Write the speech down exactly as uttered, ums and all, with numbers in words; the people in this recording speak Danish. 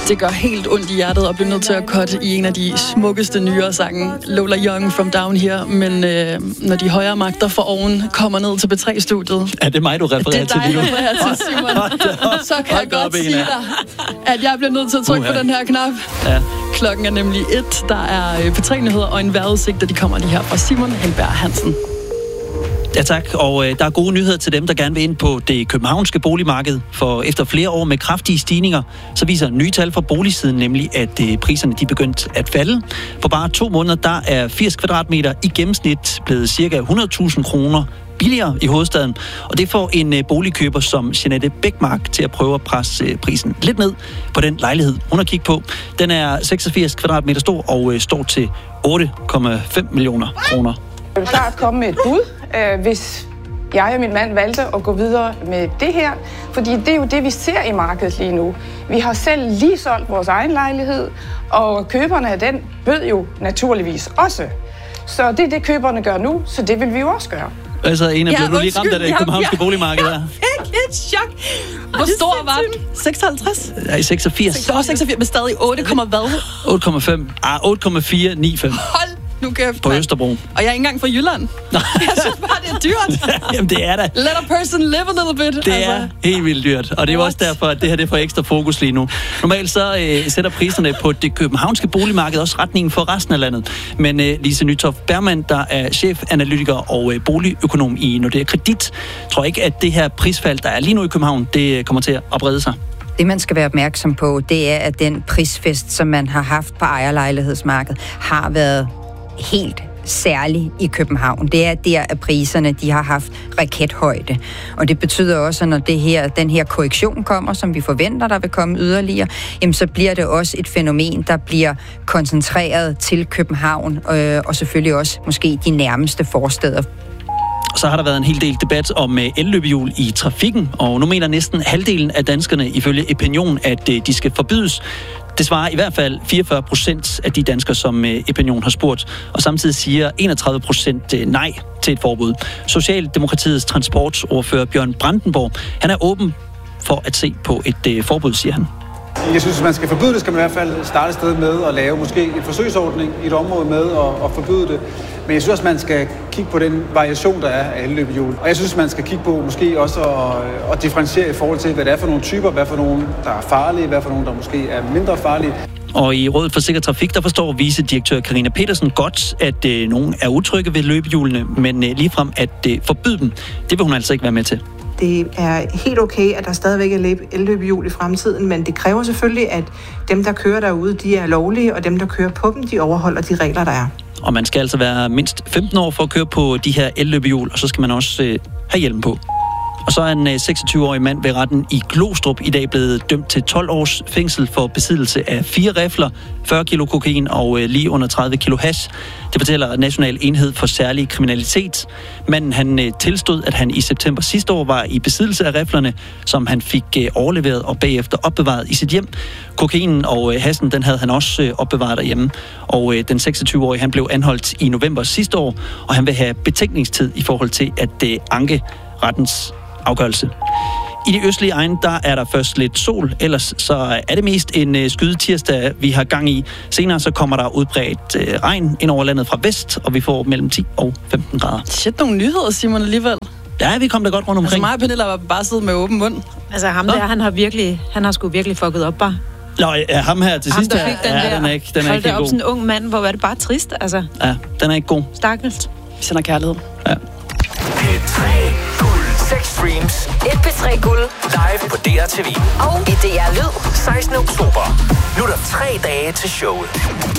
Det gør helt ondt i hjertet at blive nødt til at cutte i en af de smukkeste nyere sange, Lola Young from Down Here. Men øh, når de højere magter for oven kommer ned til B tre-studiet... Er det mig, du refererer til? Det er dig, du refererer til, Simon. Så kan jeg godt sige dig, at jeg bliver nødt til at trykke uh-huh. på den her knap. Ja. Klokken er nemlig et. Der er B tre-nyheder og en vejrudsigt, og de kommer lige her fra Simon Helberg Hansen. Ja tak, og øh, der er gode nyheder til dem, der gerne vil ind på det københavnske boligmarked. For efter flere år med kraftige stigninger, så viser nye tal fra boligsiden nemlig, at øh, priserne de er begyndt at falde. For bare to måneder, der er firs kvadratmeter i gennemsnit blevet ca. hundrede tusind kroner billigere i hovedstaden. Og det får en øh, boligkøber som Jeanette Bækmark til at prøve at presse øh, prisen lidt ned på den lejlighed, hun har kigget på. Den er seksogfirs kvadratmeter stor og øh, står til otte komma fem millioner kroner. Jeg vil klart komme med et bud, øh, hvis jeg og min mand valgte at gå videre med det her. Fordi det er jo det, vi ser i markedet lige nu. Vi har selv lige solgt vores egen lejlighed, og køberne af den ved jo naturligvis også. Så det er det, køberne gør nu, så det vil vi jo også gøre. Altså, Ena, blev ja, du lige ramt af det københavnske boligmarked der? Jeg fik et chok. Hvor stor var den? seksoghalvtreds? Nej, seksogfirs. seksogfirs, men stadig otte, hvad? otte komma fem. Ah, otte komma fire ni fem. Hold nu kæft, på Østerbro. Og jeg er ikke engang fra Jylland. Jeg synes bare, det er dyrt. Jamen, det er da. Let a person live a little bit. Det altså. er helt vildt dyrt. Og det er jo også derfor, at det her det får ekstra fokus lige nu. Normalt så øh, sætter priserne på det københavnske boligmarked også retningen for resten af landet. Men øh, Lise Nytoft Bergmann, der er chefanalytiker og øh, boligøkonom i Nordea Kredit, tror ikke, at det her prisfald, der er lige nu i København, det kommer til at brede sig. Det, man skal være opmærksom på, det er, at den prisfest, som man har haft på ejerlejlighedsmarkedet, har været helt særligt i København. Det er der, at priserne de har haft rakethøjde. Og det betyder også, at når det her, den her korrektion kommer, som vi forventer, der vil komme yderligere, jamen, så bliver det også et fænomen, der bliver koncentreret til København, øh, og selvfølgelig også måske de nærmeste forsteder. Så har der været en hel del debat om elløbehjul i trafikken, og nu mener næsten halvdelen af danskerne ifølge Epinion, at de skal forbydes. Det svarer i hvert fald fireogfyrre procent af de danskere, som Epinion har spurgt, og samtidig siger enogtredive procent nej til et forbud. Socialdemokratiets transportordfører Bjørn Brandenborg, han er åben for at se på et forbud, siger han. Jeg synes, at man skal forbyde det, skal man i hvert fald starte et sted med at lave måske en forsøgsordning i et område med at, at forbyde det. Men jeg synes også, man skal kigge på den variation, der er af elløbehjul. Og jeg synes, man skal kigge på måske også at, at differentiere i forhold til, hvad det er for nogle typer, hvad for nogle, der er farlige, hvad for nogle, der måske er mindre farlige. Og i Rådet for Sikker Trafik, der forstår vicedirektør Karina Petersen godt, at øh, nogen er utrygge ved løbehjulene, men øh, ligefrem at øh, forbyde dem, det vil hun altså ikke være med til. Det er helt okay, at der stadigvæk er elløbehjul i fremtiden, men det kræver selvfølgelig, at dem, der kører derude, de er lovlige, og dem, der kører på dem, de overholder de regler, der er. Og man skal altså være mindst femten år for at køre på de her elløbehjul, og så skal man også øh, have hjelm på. Og så er en seksogtyve-årig mand ved retten i Glostrup i dag blevet dømt til tolv års fængsel for besiddelse af fire rifler, fyrre kilo kokain og lige under tredive kilo hash. Det fortæller National Enhed for Særlig Kriminalitet. Manden han tilstod, at han i september sidste år var i besiddelse af riflerne, som han fik overleveret og bagefter opbevaret i sit hjem. Kokainen og hassen, den havde han også opbevaret derhjemme. Og den seksogtyve-årige han blev anholdt i november sidste år, og han vil have betænkningstid i forhold til at anke rettens afgørelse. I de østlige egne, der er der først lidt sol, ellers så er det mest en skyde tirsdag, vi har gang i. Senere så kommer der udbredt øh, regn ind over landet fra vest, og vi får mellem ti og femten grader. Shit, nogle nyheder, Simon, alligevel. Ja, vi kom da godt rundt omkring. Altså mig og Pernilla var bare siddet med åben mund. Altså ham der, han har virkelig, han har sgu virkelig fucket op bare. Nå, ja, ham her til sidst, den ja, der. den er ikke, den er ikke helt god. Sådan en ung mand, hvor er det bare trist, altså. Ja, den er ikke god. Stakkels. Vi sender kærlighed. Ja. P tre Guld. seks streams. Et P tre Guld. Live på D R T V. Og i D R Lyd. sekstende oktober. Nu er der tre dage til showet.